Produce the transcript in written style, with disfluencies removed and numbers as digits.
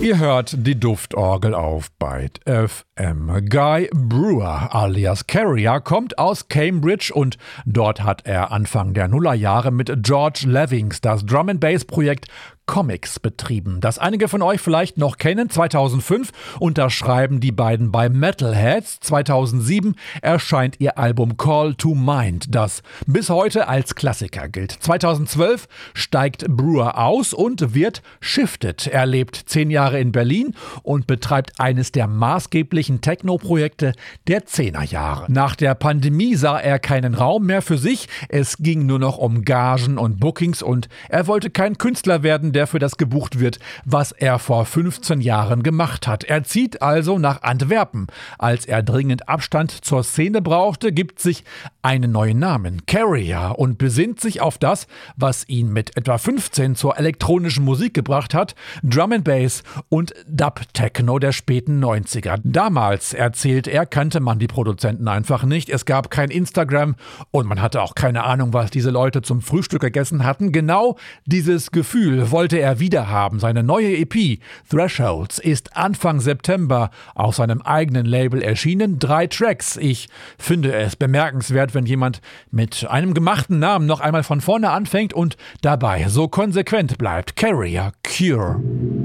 Ihr hört die Duftorgel auf Byte FM. Guy Brewer alias Carrier kommt aus Cambridge und dort hat er Anfang der Nullerjahre mit George Levings das Drum-and-Bass-Projekt Comics betrieben, das einige von euch vielleicht noch kennen. 2005 unterschreiben die beiden bei Metalheadz. 2007 erscheint ihr Album Call to Mind, das bis heute als Klassiker gilt. 2012 steigt Brewer aus und wird shifted. Er lebt 10 Jahre in Berlin und betreibt eines der maßgeblichen Techno-Projekte der 10er Jahre. Nach der Pandemie sah er keinen Raum mehr für sich. Es ging nur noch um Gagen und Bookings und er wollte kein Künstler werden, der für das gebucht wird, was er vor 15 Jahren gemacht hat. Er zieht also nach Antwerpen. Als er dringend Abstand zur Szene brauchte, gibt sich einen neuen Namen, Carrier, und besinnt sich auf das, was ihn mit etwa 15 zur elektronischen Musik gebracht hat, Drum and Bass und Dub-Techno der späten 90er. Damals, erzählt er, kannte man die Produzenten einfach nicht. Es gab kein Instagram und man hatte auch keine Ahnung, was diese Leute zum Frühstück gegessen hatten. Genau dieses Gefühl wollte er wieder haben. Seine neue EP Thresholds ist Anfang September auf seinem eigenen Label erschienen. 3 Tracks. Ich finde es bemerkenswert, wenn jemand mit einem gemachten Namen noch einmal von vorne anfängt und dabei so konsequent bleibt. Carrier Cure.